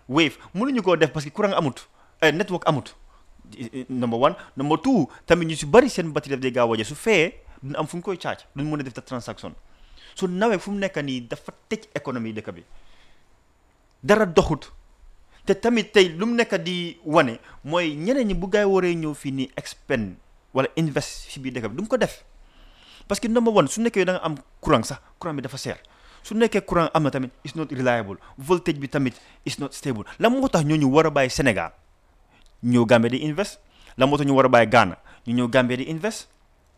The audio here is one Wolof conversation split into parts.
Wave mënuñu koo def parce que courant amut network amut number one number two tamit ñu si bëri seen batterie daf day gaaw a su fee duñ am fu ñu koy charge duñ mën a def ta transaction so nawet fu mu nekk nii dafa tëj économie dëkk bi dara doxut te tamit tey lu mu nekk di wane mooy ñeneen ñi bu gaay waree ñëw fii nii expend wala invest si biir dëkk bi du mu ko def parce que number one su nekkee da nga am courant sax courant bi dafa seer su nekkee courant am na tamit is not reliable voltage bi tamit is not stable la moo tax ñooñu war a bàyyi Sénégal ñëw Gambie di invest la moo tax ñu war a bàyyi Ghana ñu ñëw Gambie di invest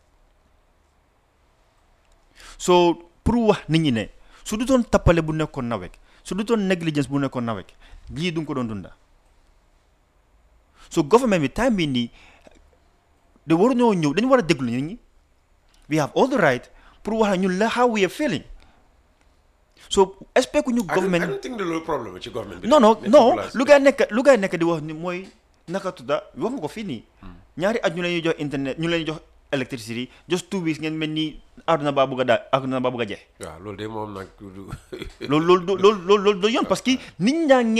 so pour wax nit ñi ne su du doon tappale bu nekkoon nawek su du doon négligence bu nekkoon nawek lii du nga ko doon dunda so government bi time bi nii de waruñoo ñëw dañu war a déglu nit ñi we have all the right pour wax ñun la how we are feeling so expect ñu government I don't think loolu problème ci government bi non lu gaay nekk di wax ni mooy naka tudda wax nga ko fii nii ñaari at ñu leen jox internet ñu leen jox électricité just 2 weeks ngeen mel ni àdduna baa bëgg a jeex waaw loolu de moom nag loolu do yoon parce que nit ñaa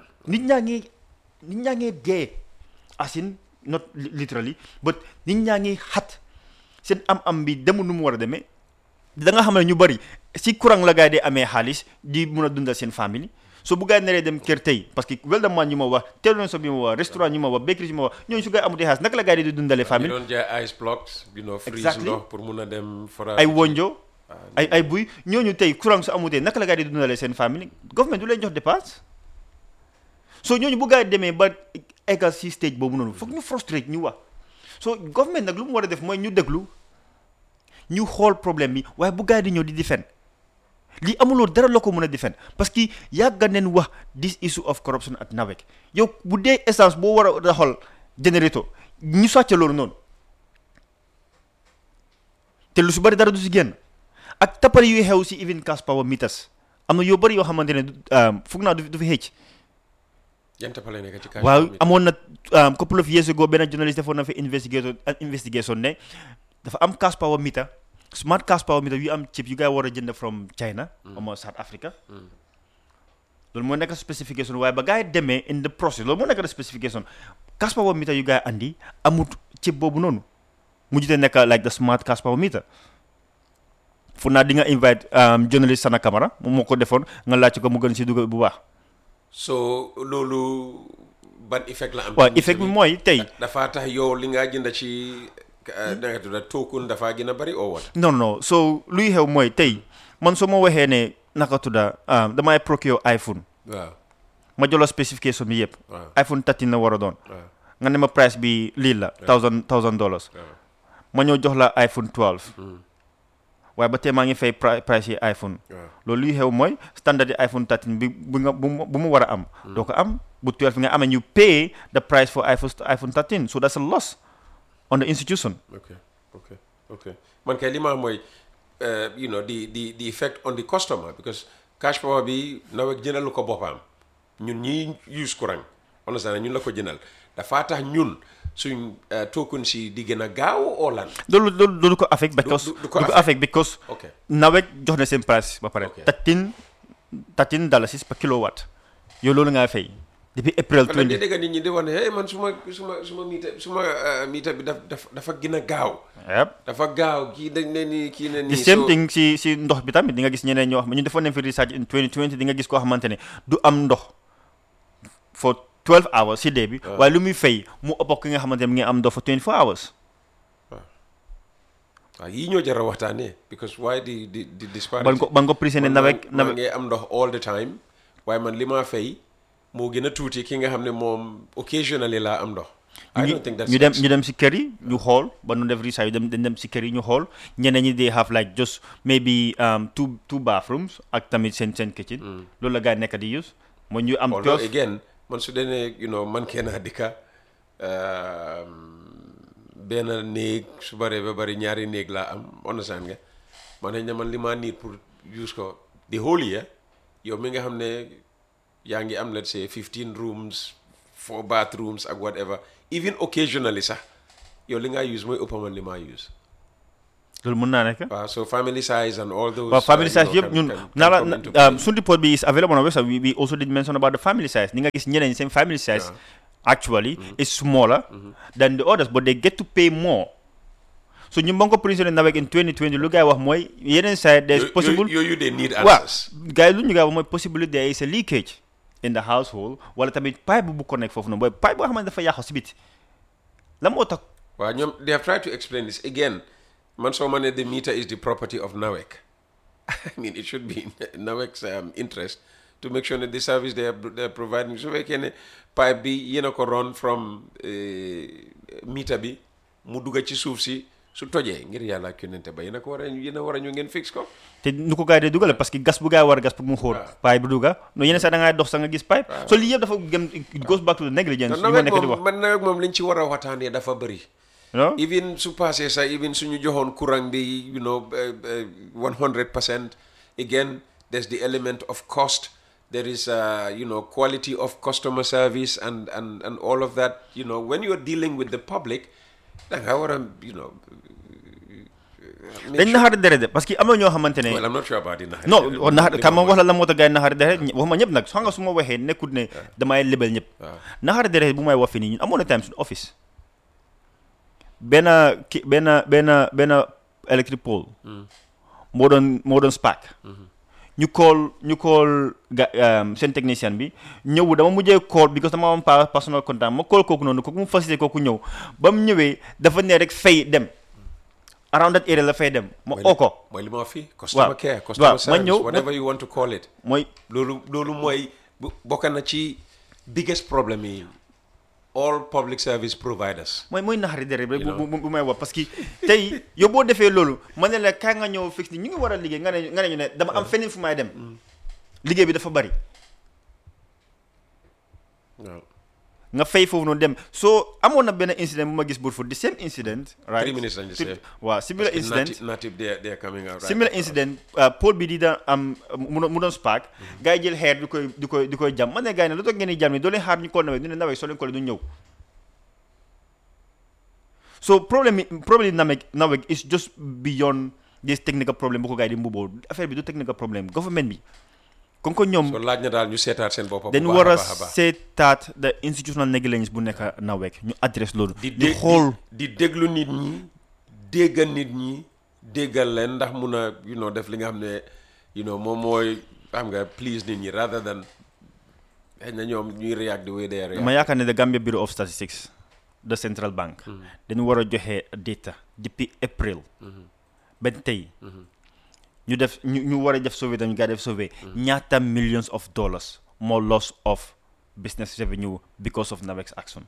ngee dee asin not literally but nit ñaa ngi xat seen am bi demul nu mu war a demee da nga xam ne ñu bëri si courant la gaay di amee xaalis di mun a dundal seen famille so bu gaay neree dem kër tey parce que weldaman ñu ma wax teeloon so bi ma wax restaurant ñu ma wax bakery ñu ma wax ñooñu su gaay amutee xaalis naka la gaay di dundale famille doon jaay ice blocks freeze ndox pour mun a dem fara ay wonjo ay buy ñooñu tey courant su amutee naka la gaay di dundale seen famille government du leen jox dépense so ñooñu bu gaay demee ba eggal si stage boobu noonu foog ñu frustrate ñu wax so government nag lu mu war a def mooy ñu déglu ñu xool problème bi waaye bu gaay di ñëw di defend lii amuloo dara loo ko mën a defend parce que yàgga neen wax this issue of corruption at NAWEC yow bu dee essence boo war a doxal générateur ñu sàcc loolu noonu te lu su bari dara du si génn ak tappale yuy xew si even cash power meters am na yoo bari yoo xamante ne foog naa du fi xëcc waaw amoon na couple of years ago benn journaliste defoon na fi investigation ne dafa am cash power meter smart cash power meter yu am chip yu gaay war a jënd from China ama South Africa loolu moo nekk specification waaye ba gaay demee in the process loolu moo nekk specification cash power meter yu gaay andi amut chip boobu noonu mujjute nekk like the smart cash power meter fu naa di nga invite journaliste Sana Camara moom moo ko defoon nga laaj ko mu gën si dugal bu baax so loolu ban effect la am waaw effect bi mooy tey dafa tax yow li nga jënd ci danga tudda token dafa gën a bari oo wat non so luy xew mooy tey man soo ma waxee ne naka tudda damay procure iPhone waaw ma jëloo spécification bi yëpp iPhone 13 la war a doon nga ne ma price bi lii la $1,000 ma ñëw jox la iPhone 12 waaye ba tey maa ngi fay price yi iPhone loolu luy xew mooy standard yi iPhone 13 bi bu mu war a am doo ko am bu 12 nga amee ñu pay the price for iPhone 13 so that's a loss on the institution. Okay. Man kay li ma mooy the effect on the customer because cash power bi NAWEC jënalu ko boppam ñun ñi use courant understand ñun la ko jënal dafa tax ñun suñ token si di gën a gaaw oo lan loolu ko affect because NAWEC jox na seen price ba pare $13 per kilowatt yow loolu nga fay depuis April 20 dégg nit ñi di wax ne man suma meter bi dafa gën a gaaw dafa gaaw kii dañ ne nii kii ne nii the same thing si ndox bi tamit di nga gis ñeneen ñoo xam ñu defoon nañ fi research in 2020 di nga gis koo xamante ne du am ndox for 12 hours si dee bi waaye lu muy fay mu ëpp ki nga xamante ne mu ngi am ndox for 24 hours waaw yii ñoo jar a waxtaanee because waaye di disparity ban ko prisonnier NAWEC ngay am ndox all the time waaye man li maa fay moo gën a tuuti ki nga xam ne moom occasionally laa am ndox. I don't think that's ñu dem si kër yi ñu xool ba nu def research dañ dem si kër yi ñu xool ñeneen ñi they have like just maybe two bathrooms ak tamit seen kitchen. loolu la gars yi nekk di use. mooy ñu am although again man su dee ne man kenn dikka benn néeg su baree ba bari ñaari néeg laa am understand nga man ne man li ma need pour use ko the whole year yow mi nga xam ne. yaa ngi am let's say 15 rooms 4 bathrooms ak whatever even occasionally sax yow li nga use mooy ëpp man li maa use loolu mën naa nekk. So family size and all those. Well, family size you know, yëpp ñun can come into play. suñu report bi is available on our website. We also did mention about the family size. Ni nga gis ñeneen seen family size actually is smaller than the others, but they get to pay more. So ñu mën ko président nawet in 2020 lu gars yi wax mooy yeneen side there is possible. You they need waaw answers. gars yi lu ñu gars wax mooy possible there is a leakage in the household wala tamit pipe bu connect foofu noonu mooy pipe boo xamante dafa yàqu si biti la moo tax. Well, they have tried to explain this again. Mansomane, the meter is the property of NAWEC. I mean, it should be in NAWEC's interest to make sure that the service they're providing. So we can pipe be ko run from meter bi mu duga ci suuf si su tojee ngir yàlla ak yonente ba yéen a war a ñu ngeen fix ko. te nu ko gars yi di dugale parce que gas bu gars yi war a gas pour mu xóot pipe bu dugga no yeneen saa da ngay dox sa nga gis pipe so lii yëpp dafa gëm it goes back to the negligence yu ma nekk di wax man nawet moom liñ ci war a waxtaanee dafa bëri. no even su passé sax even suñu joxoon courant bi 100% again there's the element of cost. There is quality of customer service and all of that. When you're dealing with the public, dañ naxari dere de parce que am na ñoo xamante ne. Well, I'm not sure about it. non naxari xam nga wax la moo tax gars yi naxari dere waxuma ñëpp nag xam nga su ma waxee nekkut ne damay lebal ñëpp. naxari dere bu may wax fii nii ñun amoon na time suñu office. benn electric pole. moo doon spark. ñu call seen technicien bi ñëw dama mujjee call because dama am personal contact ma call kooku noonu kooku mu facilité kooku ñëw ba mu ñëwee dafa ne rek fay dem around that area la fay dem ma oo ko mooy li ma fi customer care customer service whatever you want to call it mooy loolu mooy bokk na ci biggest problem yi all public service providers mooy naxari dere rek bu may wax parce que tey yow boo defee loolu ma ne la kaay nga ñëw fix ni ñu ngi war a liggéey nga ne ñu ne dama am feneen fu may dem liggéey bi dafa bari nga fay foofu noonu dem so amoon na benn incident bu ma gis Brufut the same incident right 3 minutes lañu see waaw similar incident native they are coming out right similar incident pole bi di da am mu doon spark gars yi jël xeer di koy jam man ne gars yi ne lu tax ngeen di jam ni doo leen xaar ñu ko nawet ñu ne nawet soo leen ko du ñëw so probably nawet is just beyond this technical problem bu ko gars yi di mbuboo affaire bi du technical problem government bi kon ko ñoom so laaj na daal ñu seetaat seen bopp dañu war a seetaat the institutional negligence bu nekk NAWEC ñu adresse loolu di xool di déglu nit ñi déggal nit ñi déggal leen ndax mun a def li nga xam ne moom mooy xam nga please nit ñi rather than xëy na ñoom ñuy react the way they react. ma yaakaar ne the Gambia Bureau of Statistics the central bank dañu war a joxe data depuis April ba tey ñu war a def survey dañu gaa def survey ñaata millions of dollars more loss of business revenue because of NAWEC's action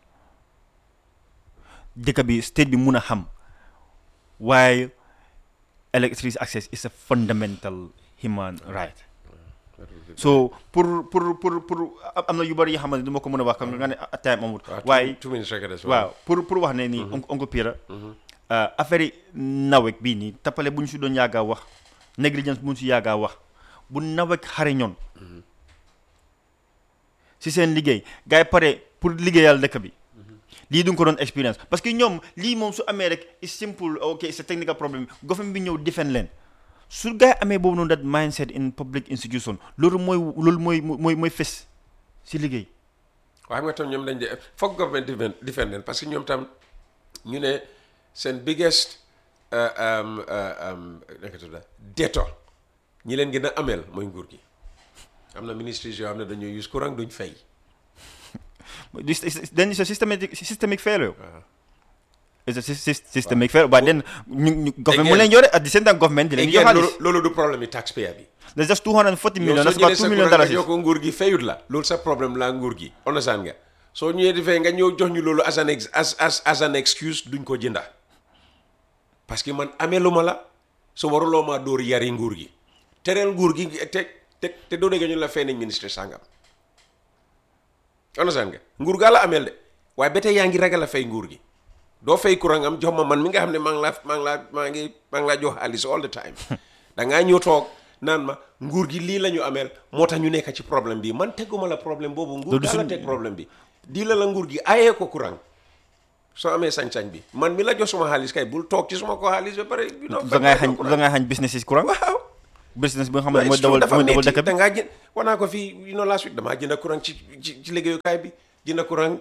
dëkk bi state bi mun a xam while electricity access is a fundamental human right so pour am na yu bari yoo xam ne du ma ko mën a wax xam nga ne time amul waaye waaw pour wax ne nii oncle Pira affaire yi NAWEC bii nii tappale bu ñu si doon yàgga wax négligence bu ñu si yàggaa wax bu NAWEC xare ñoon si seen liggéey gars yi pare pour liggéeyal dëkk bi lii du nga ko doon expérience parce que ñoom lii moom su amee rek it's simple ok it's a technical problem government bi ñëw defend leen su gars yi amee boobu noonu that mindset in public institution loolu mooy fes si liggéey waaye xam nga tam ñoom dañ de foog government defend leen parce que ñoom tam ñu ne seen biggest debtor ñi leen gën a ameel mooy nguur gi am na ministries yoo xam ne dañoo use courant duñ fay. then it's a systemic failure. It's a systemic failure but then government mu leen yore at the same time government di leen jox xaalis loolu du problème yi taxpayer bi. there's just 240 million that's about $2 million yow ko nguur gi fayut la loolu sa problème la nguur gi understand nga soo ñëwee defee nga ñëw jox ñu loolu as an excuse duñ ko jënda parce que man ameeluma la su waruloo maa dóor yari nguur gi tereel nguur gi te doo dégg ñu la fay nañ ministre sàngam understand nga nguur gaa la ameel de waaye ba tey yaa ngi ragal a fay nguur gi doo fay courant am jox ma man mi nga xam ne maa ngi laa jox xaalis all the time da ngaa ñëw toog naan ma nguur gi lii la ñu ameel moo tax ñu nekk ci problème bi man teguma la problème boobu nguur gaa la teg problème bi di la nguur gi ayee ko courant soo amee sañ-sañ bi man mi la jox suma xaalis kay bul toog ci suma ko xaalis ba pare da ngay xañ business yi courant waaw business bi nga xam ne mooy dawal dëkk bi da ngaa jënd wax naa ko fii last week damaa jënd courant ci liggéeyukaay bi jënd courant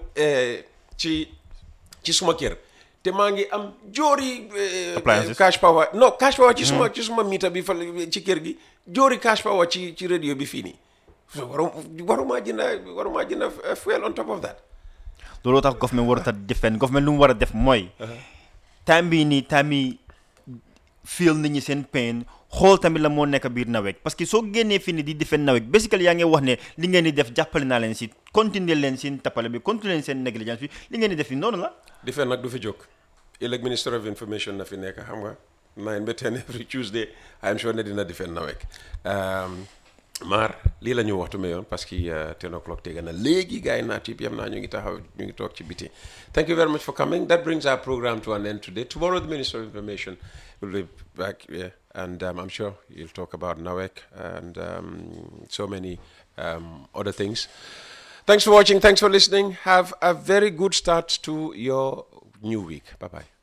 ci suma kër te maa ngi am joori cash power ci suma meter bi fa ci kër gi joori cash power ci radio bi fii nii waruma jënd fuel on top of that. looloo tax government warut a defend government lu mu war a def mooy time yi feel nit ñi seen pain xool tamit la moo nekk biir nawet parce que soo génnee fii nii di defend nawet basically yaa ngi wax ne li ngeen di def jàppale naa leen si continuer leen seen tappale bi continuer leen seen négligence bi li ngeen di def fi noonu la defend nag du fi jóg ëllëg Minister of Information na fi nekk xam nga 9 ba 10 every Tuesday I am sure ne dina defend nawet maar lii la ñu waxtu ma yoon parce que 10 o'clock tega na léegi gars yi naat yëpp yam naa ñu ngi toog ci biti. Thank you very much for coming. That brings our program to an end today. Tomorrow the Minister of Information will be back here and I'm sure he'll talk about NAWEC and so many other things. Thanks for watching. Thanks for listening. Have a very good start to your new week. Bye-bye.